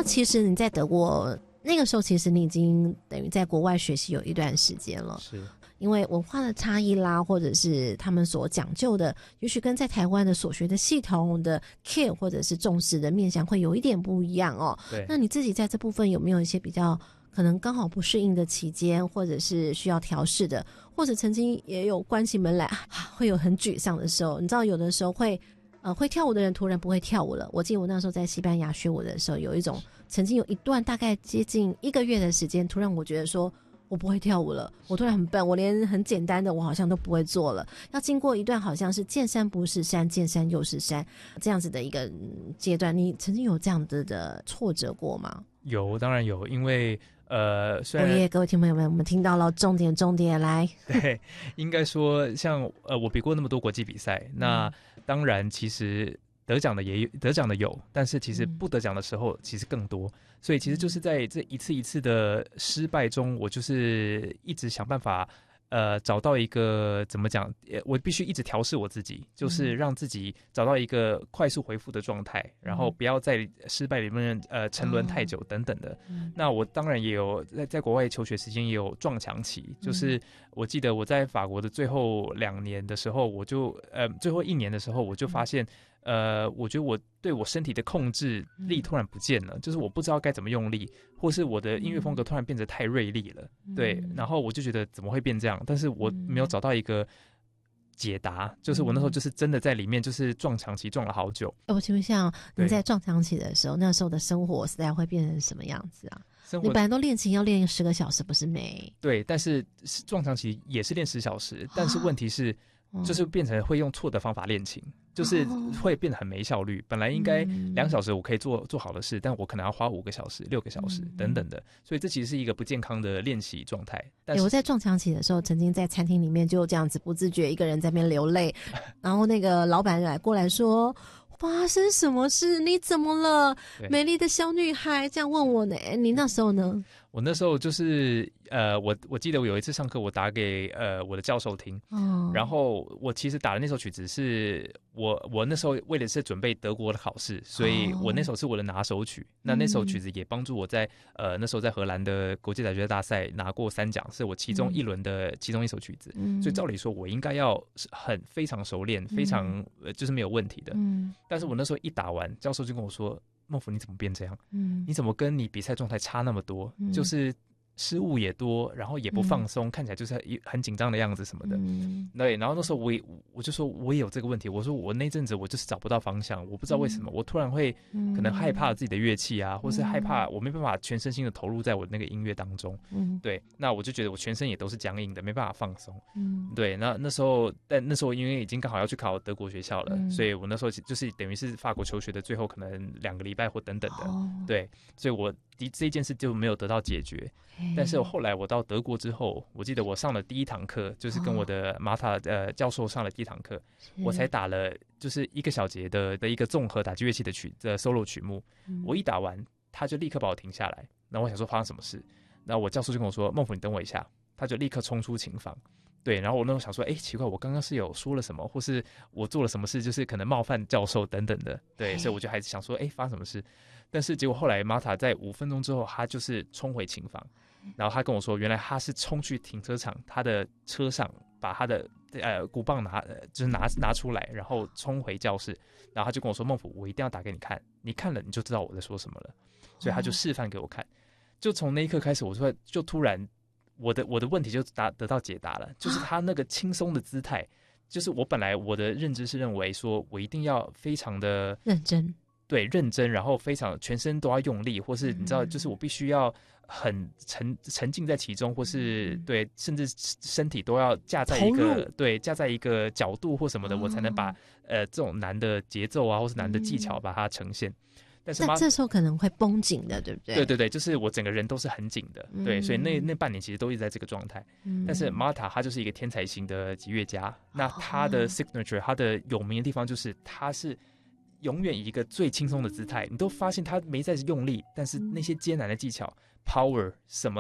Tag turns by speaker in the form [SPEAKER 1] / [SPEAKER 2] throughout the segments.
[SPEAKER 1] 其实你在德国那个时候，其实你已经等于在国外学习有一段时间了，
[SPEAKER 2] 是
[SPEAKER 1] 因为文化的差异啦，或者是他们所讲究的，也许跟在台湾的所学的系统的 care 或者是重视的面向会有一点不一样哦。
[SPEAKER 2] 对。
[SPEAKER 1] 那你自己在这部分有没有一些比较可能刚好不适应的期间，或者是需要调试的，或者曾经也有关起门来会有很沮丧的时候？你知道有的时候会跳舞的人突然不会跳舞了。我记得我那时候在西班牙学舞的时候，曾经有一段大概接近1个月的时间，突然我觉得说我不会跳舞了，我突然很笨，我连很简单的我好像都不会做了，要经过一段好像是见山不是山，见山又是山这样子的一个阶段。你曾经有这样子的挫折过吗？
[SPEAKER 2] 有，当然有，因为虽然
[SPEAKER 1] 各位听众朋友们，我们听到了重点来。
[SPEAKER 2] 对，应该说像我比过那么多国际比赛，那当然其实得奖的有，但是其实不得奖的时候其实更多，所以其实就是在这一次一次的失败中，我就是一直想办法找到一个怎么讲，我必须一直调试我自己，就是让自己找到一个快速回复的状态，然后不要在失败里面沉沦太久等等的。那我当然也有在国外求学时间也有撞墙期，就是我记得我在法国的最后2年的时候，我就最后1年的时候，我就发现我觉得我对我身体的控制力突然不见了，就是我不知道该怎么用力，或是我的音乐风格突然变得太锐利了，对，然后我就觉得怎么会变这样，但是我没有找到一个解答，就是我那时候就是真的在里面就是撞墙期撞了好久。
[SPEAKER 1] 我请问一下，你在撞墙期的时候，那时候的生活时代会变成什么样子啊？你本来都练琴要练10个小时，不是没？
[SPEAKER 2] 对，但是撞墙期也是练10小时，但是问题是就是变成会用错的方法练琴，就是会变得很没效率。本来应该2小时我可以做好的事，但我可能要花5个小时、6个小时等等的，所以这其实是一个不健康的练习状态。但是
[SPEAKER 1] 我在撞墙期的时候，曾经在餐厅里面就这样子不自觉一个人在那边流泪，然后那个老板过来说：“发生什么事？你怎么了？美丽的小女孩。”这样问我呢。你那时候呢？
[SPEAKER 2] 我那时候就是我记得我有一次上课，我打给我的教授听，然后我其实打的那首曲子是我那时候为的是准备德国的考试，所以我那首是我的拿手曲。那首曲子也帮助我在那时候在荷兰的国际打击大赛拿过3奖，是我其中1轮的其中一首曲子，所以照理说我应该要非常熟练，非常就是没有问题的。但是我那时候一打完，教授就跟我说：“孟福，你怎么变这样？你怎么跟你比赛状态差那么多？就是失误也多，然后也不放松，看起来就是很紧张的样子什么的。”对，然后那时候我就说我也有这个问题，我说我那阵子我就是找不到方向，我不知道为什么，我突然会可能害怕自己的乐器啊，或是害怕我没办法全身心的投入在我那个音乐当中。对，那我就觉得我全身也都是僵硬的，没办法放松。对，那时候因为已经刚好要去考德国学校了，所以我那时候就是等于是法国求学的最后可能2个礼拜或等等的。对，所以我这件事就没有得到解决。但是后来我到德国之后，我记得我上了第1堂课，就是跟我的马塔教授上了第1堂课，我才打了就是1个小节的一个综合打击乐器的solo 曲目。我一打完，他就立刻把我停下来，然后我想说发生什么事，然后我教授就跟我说：“孟福，你等我一下。”他就立刻冲出琴房。对，然后我那时候想说，奇怪，我刚刚是有说了什么，或是我做了什么事，就是可能冒犯教授等等的。对，所以我就还是想说，发生什么事？但是结果后来马塔在5分钟之后，他就是冲回琴房，然后他跟我说，原来他是冲去停车场，他的车上把他的鼓棒拿出来，然后冲回教室，然后他就跟我说：“孟福，我一定要打给你看，你看了你就知道我在说什么了。”所以他就示范给我看，就从那一刻开始，就突然我的问题就得到解答了，就是他那个轻松的姿态，就是我本来我的认知是认为说我一定要非常的
[SPEAKER 1] 认真。
[SPEAKER 2] 对，认真，然后非常全身都要用力，或是你知道，就是我必须要很沉浸在其中，或是对，甚至身体都要架在一个角度或什么的，我才能把这种难的节奏啊，或是难的技巧把它呈现。但是
[SPEAKER 1] 这时候可能会绷紧的，对不对？
[SPEAKER 2] 对，就是我整个人都是很紧的，对，所以那半年其实都一直在这个状态。但是 Marta 他就是一个天才型的击乐家，那他的 signature， 他的有名的地方就是他是永远以一个最轻松的姿态，你都发现他没在用力，但是那些艰难的技巧 power 什么的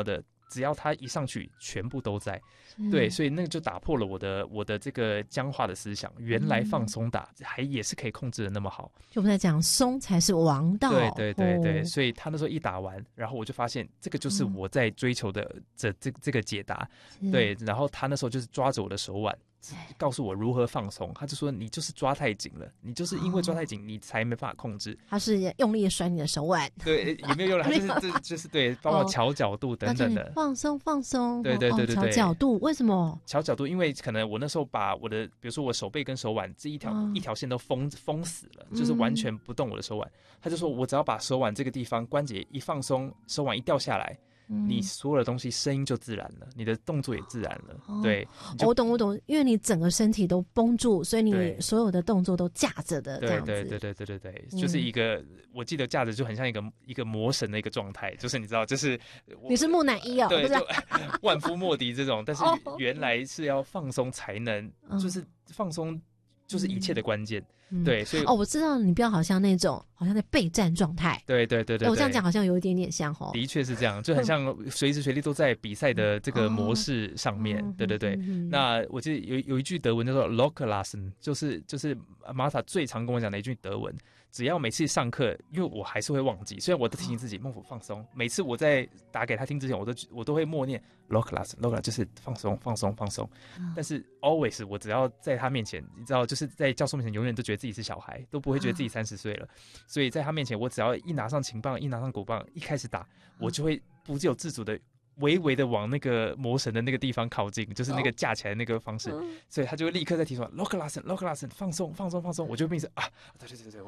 [SPEAKER 2] 只要他一上去，全部都在。对，所以那个就打破了我的这个僵化的思想。原来放松打也是可以控制的那么好，
[SPEAKER 1] 就不再讲松才是王道。
[SPEAKER 2] 对，所以他那时候一打完，然后我就发现这个就是我在追求的这个解答。对，然后他那时候就是抓着我的手腕，告诉我如何放松。他就说你就是抓太紧了，你就是因为抓太紧，你才没办法控制。
[SPEAKER 1] 他是用力甩你的手腕，
[SPEAKER 2] 对，也没有用了，就是对，帮我调角度等等的，
[SPEAKER 1] 放松。
[SPEAKER 2] 对，
[SPEAKER 1] 调角度，为什么？
[SPEAKER 2] 调角度，因为可能我那时候把我的，比如说我手背跟手腕这一条线都封死了，就是完全不动我的手腕。他就说我只要把手腕这个地方关节一放松，手腕一掉下来。你所有的东西声音就自然了，你的动作也自然了。对，
[SPEAKER 1] 我懂，因为你整个身体都绷住，所以你所有的动作都架着的这样子。
[SPEAKER 2] 对，就是一个，我记得架着就很像一个魔神的一个状态，就是你知道，就是
[SPEAKER 1] 你是木乃伊哦，
[SPEAKER 2] 对，就万夫莫敌这种，但是原来是要放松才能，就是放松就是一切的关键。对，所以
[SPEAKER 1] 我知道你不要好像在备战状态。
[SPEAKER 2] 对，
[SPEAKER 1] 我这样讲好像有一点点像哦。
[SPEAKER 2] 的确是这样，就很像随时随地都在比赛的这个模式上面。对。那我记得有一句德文叫做 Loslassen， 就是Martha 最常跟我讲的一句德文。只要每次上课，因为我还是会忘记，虽然我都提醒自己孟甫放松，每次我在打给他听之前，我都会默念 Loslassen， 就是放松。但是 always 我只要在他面前，你知道，就是在教授面前，永远都觉得自己是小孩，都不会觉得自己30岁了。所以在他面前，我只要一拿上琴棒，一拿上鼓棒，一开始打，我就会不由自主的微微的往那个魔神的那个地方靠近，就是那个架起来的那个方式。所以他就会立刻在提出 Loslassen， 放松，我就变成对。